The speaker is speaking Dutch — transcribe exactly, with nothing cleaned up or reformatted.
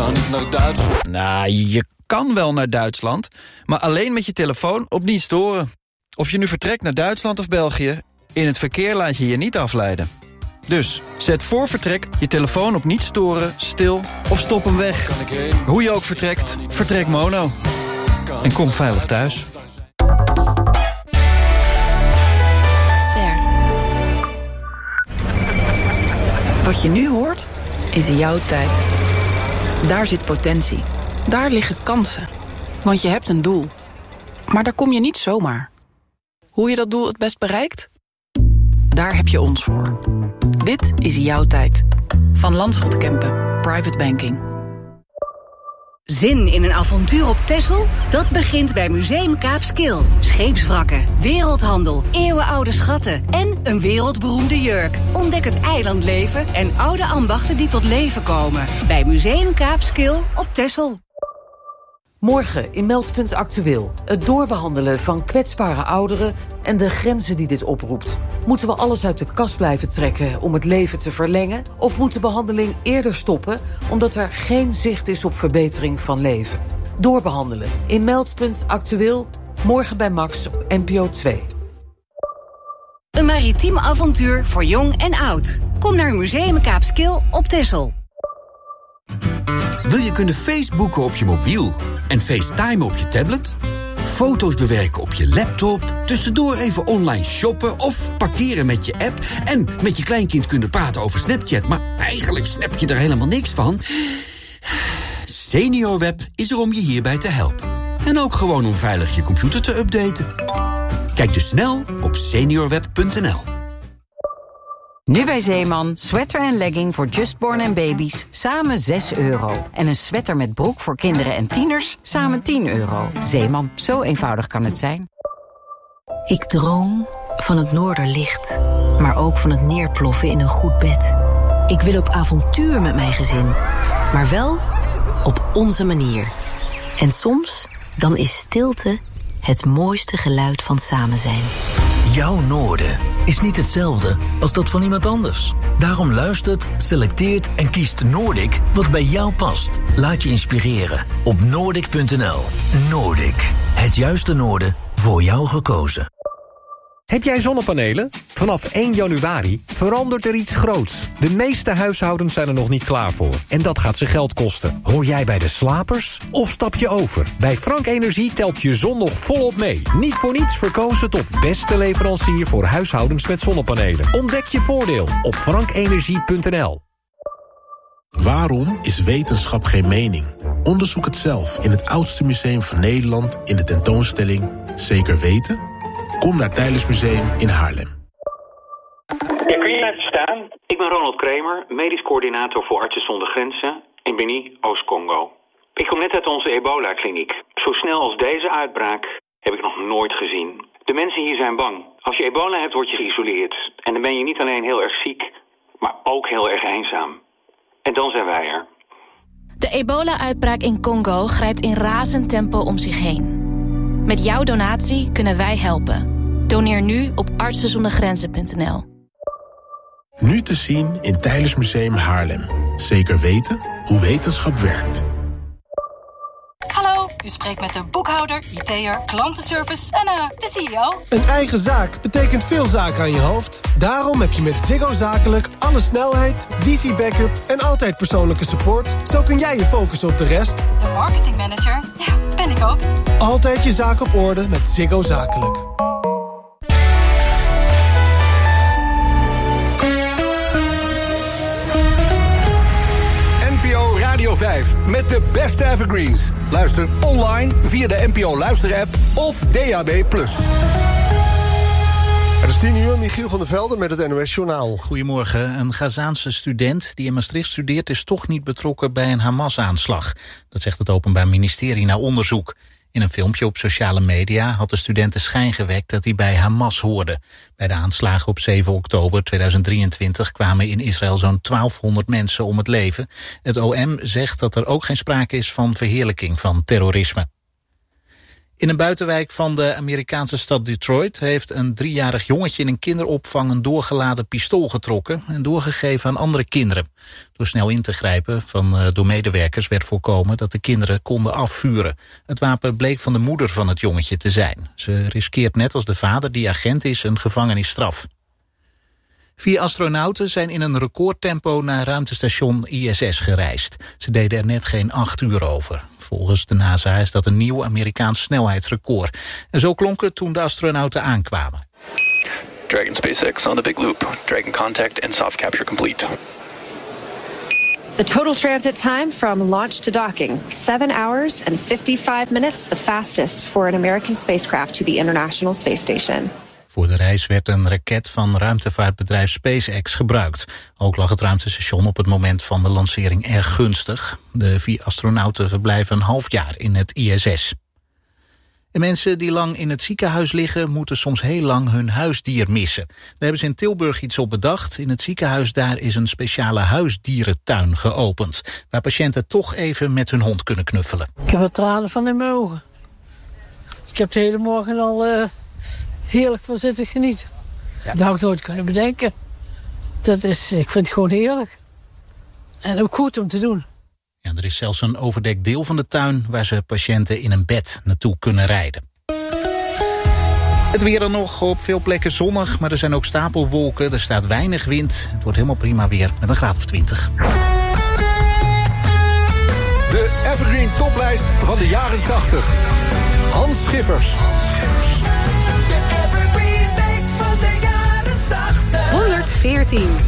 ga niet naar Duitsland. Nou, je kan wel naar Duitsland, maar alleen met je telefoon op niet storen. Of je nu vertrekt naar Duitsland of België, in het verkeer laat je je niet afleiden. Dus zet voor vertrek je telefoon op niet storen, stil of stop hem weg. Hoe je ook vertrekt, vertrek Mono. En kom veilig thuis. Ster. Wat je nu hoort, is jouw tijd. Daar zit potentie. Daar liggen kansen. Want je hebt een doel. Maar daar kom je niet zomaar. Hoe je dat doel het best bereikt? Daar heb je ons voor. Dit is jouw tijd. Van Landschot Kempen. Private Banking. Zin in een avontuur op Texel? Dat begint bij Museum Kaapskil. Scheepswrakken, wereldhandel, eeuwenoude schatten en een wereldberoemde jurk. Ontdek het eilandleven en oude ambachten die tot leven komen. Bij Museum Kaapskil op Texel. Morgen in Meldpunt Actueel. Het doorbehandelen van kwetsbare ouderen en de grenzen die dit oproept. Moeten we alles uit de kast blijven trekken om het leven te verlengen? Of moet de behandeling eerder stoppen omdat er geen zicht is op verbetering van leven? Doorbehandelen in Meldpunt Actueel. Morgen bij Max op N P O twee. Een maritiem avontuur voor jong en oud. Kom naar Museum Kaapskil op Texel. Wil je kunnen Facebooken op je mobiel en FaceTime op je tablet? Foto's bewerken op je laptop, tussendoor even online shoppen of parkeren met je app en met je kleinkind kunnen praten over Snapchat, maar eigenlijk snap je er helemaal niks van? SeniorWeb is er om je hierbij te helpen. En ook gewoon om veilig je computer te updaten. Kijk dus snel op seniorweb punt n l. Nu bij Zeeman, sweater en legging voor justborn en baby's, samen zes euro. En een sweater met broek voor kinderen en tieners, samen tien euro. Zeeman, zo eenvoudig kan het zijn. Ik droom van het Noorderlicht, maar ook van het neerploffen in een goed bed. Ik wil op avontuur met mijn gezin, maar wel op onze manier. En soms, dan is stilte het mooiste geluid van samen zijn. Jouw noorden is niet hetzelfde als dat van iemand anders. Daarom luistert, selecteert en kiest Noordic wat bij jou past. Laat je inspireren op noordic punt n l. Noordic, het juiste noorden voor jou gekozen. Heb jij zonnepanelen? Vanaf één januari verandert er iets groots. De meeste huishoudens zijn er nog niet klaar voor. En dat gaat ze geld kosten. Hoor jij bij de slapers? Of stap je over? Bij Frank Energie telt je zon nog volop mee. Niet voor niets verkozen tot beste leverancier voor huishoudens met zonnepanelen. Ontdek je voordeel op frank energie punt n l. Waarom is wetenschap geen mening? Onderzoek het zelf in het oudste museum van Nederland in de tentoonstelling Zeker Weten? Kom naar Teylers Museum in Haarlem. Ja, kun je even staan? Ik ben Ronald Kramer, medisch coördinator voor Artsen zonder Grenzen in Beni, Oost-Congo. Ik kom net uit onze ebola-kliniek. Zo snel als deze uitbraak heb ik nog nooit gezien. De mensen hier zijn bang. Als je ebola hebt, word je geïsoleerd. En dan ben je niet alleen heel erg ziek, maar ook heel erg eenzaam. En dan zijn wij er. De ebola-uitbraak in Congo grijpt in razend tempo om zich heen. Met jouw donatie kunnen wij helpen. Doneer nu op artsen zonder grenzen punt n l. Nu te zien in Teylers Museum Haarlem. Zeker weten hoe wetenschap werkt. Hallo, u spreekt met de boekhouder, I T'er, klantenservice en uh, de C E O. Een eigen zaak betekent veel zaken aan je hoofd. Daarom heb je met Ziggo Zakelijk alle snelheid, wifi-backup en altijd persoonlijke support. Zo kun jij je focussen op de rest. De marketingmanager, ja, ben ik ook. Altijd je zaak op orde met Ziggo Zakelijk. N P O Radio vijf met de beste evergreens. Luister online via de N P O Luister-app of D A B plus. Het is tien uur, Michiel van der Velde met het N O S-journaal. Goedemorgen. Een Gazaanse student die in Maastricht studeert is toch niet betrokken bij een Hamas-aanslag. Dat zegt het Openbaar Ministerie na onderzoek. In een filmpje op sociale media had de student de schijn gewekt dat hij bij Hamas hoorde. Bij de aanslagen op zeven oktober tweeduizend drieëntwintig kwamen in Israël zo'n twaalfhonderd mensen om het leven. Het O M zegt dat er ook geen sprake is van verheerlijking van terrorisme. In een buitenwijk van de Amerikaanse stad Detroit heeft een driejarig jongetje in een kinderopvang een doorgeladen pistool getrokken en doorgegeven aan andere kinderen. Door snel in te grijpen van uh, door medewerkers werd voorkomen dat de kinderen konden afvuren. Het wapen bleek van de moeder van het jongetje te zijn. Ze riskeert net als de vader, die agent is, een gevangenisstraf. Vier astronauten zijn in een recordtempo naar ruimtestation I S S gereisd. Ze deden er net geen acht uur over. Volgens de NASA is dat een nieuw Amerikaans snelheidsrecord. En zo klonk het toen de astronauten aankwamen. Dragon SpaceX on the big loop. Dragon contact and soft capture complete. The total transit time from launch to docking, seven hours and fifty-five minutes, the fastest for an American spacecraft to the International Space Station. Voor de reis werd een raket van ruimtevaartbedrijf SpaceX gebruikt. Ook lag het ruimtestation op het moment van de lancering erg gunstig. De vier astronauten verblijven een half jaar in het I S S. En mensen die lang in het ziekenhuis liggen moeten soms heel lang hun huisdier missen. Daar hebben ze in Tilburg iets op bedacht. In het ziekenhuis daar is een speciale huisdierentuin geopend, waar patiënten toch even met hun hond kunnen knuffelen. Ik heb wat tranen van in mijn ogen. Ik heb de hele morgen al uh, heerlijk van zitten genieten. Ja. Dat had ik nooit kunnen bedenken. Dat is, ik vind het gewoon heerlijk. En ook goed om te doen. Ja, er is zelfs een overdekt deel van de tuin waar ze patiënten in een bed naartoe kunnen rijden. Het weer dan nog, op veel plekken zonnig, maar er zijn ook stapelwolken. Er staat weinig wind. Het wordt helemaal prima weer met een graad of twintig. De Evergreen toplijst van de jaren tachtig. Hans Schiffers. honderdveertien.